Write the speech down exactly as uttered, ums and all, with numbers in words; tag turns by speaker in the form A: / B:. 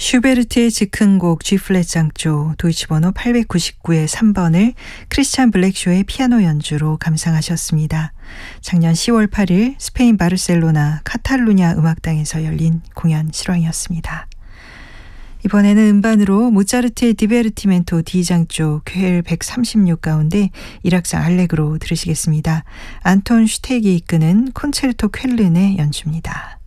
A: 슈베르트의 즉흥곡 G플랫 장조 도이치 번호 팔백구십구의 삼 번을 크리스찬 블랙쇼의 피아노 연주로 감상하셨습니다. 작년 시월 팔일 스페인 바르셀로나 카탈루냐 음악당에서 열린 공연 실황이었습니다. 이번에는 음반으로 모차르트의 디베르티멘토 D장조 쾌엘 백삼십육 가운데 일 악장 알레그로 들으시겠습니다. 안톤 슈테기 이끄는 콘체르토 쾰른의 연주입니다.